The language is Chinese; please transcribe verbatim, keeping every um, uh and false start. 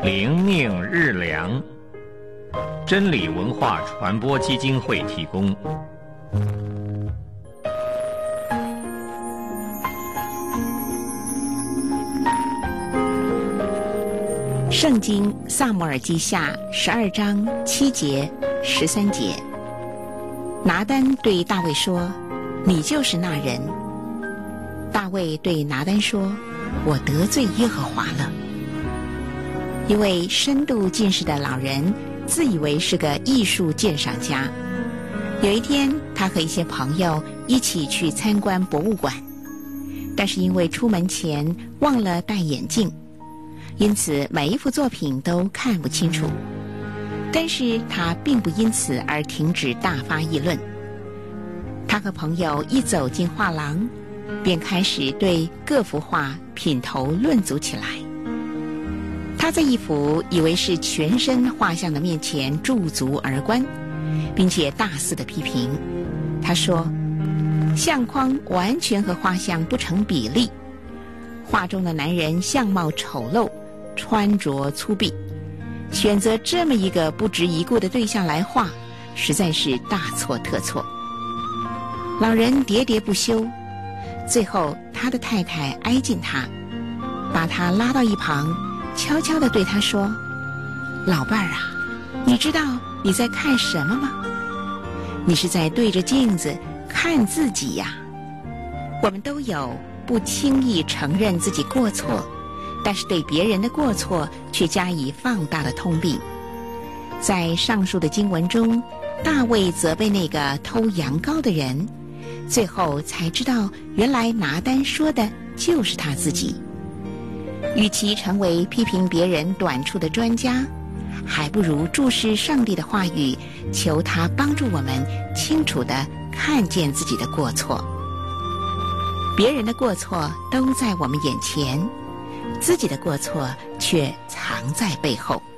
灵命日粮，真理文化传播基金会提供。 圣经撒母耳记下十二章七节十三节，拿单对大卫说：“你就是那人。”大卫对拿单说：“我得罪耶和华了。”一位深度近视的老人自以为是个艺术鉴赏家。有一天，他和一些朋友一起去参观博物馆，但是因为出门前忘了戴眼镜，因此每一幅作品都看不清楚。但是他并不因此而停止大发议论。他和朋友一走进画廊，便开始对各幅画品头论足起来。他在一幅以为是全身画像的面前驻足而观，并且大肆的批评。他说，相框完全和画像不成比例，画中的男人相貌丑陋，穿着粗鄙，选择这么一个不值一顾的对象来画，实在是大错特错。老人喋喋不休，最后他的太太挨近他，把他拉到一旁，悄悄地对他说：“老伴儿啊，你知道你在看什么吗？你是在对着镜子看自己呀。我们都有不轻易承认自己过错，但是对别人的过错却加以放大的通病。在上述的经文中，大卫责备那个偷羊羔的人，最后才知道原来拿单说的就是他自己。与其成为批评别人短处的专家，还不如注视上帝的话语，求他帮助我们清楚地看见自己的过错。别人的过错都在我们眼前，自己的过错却藏在背后。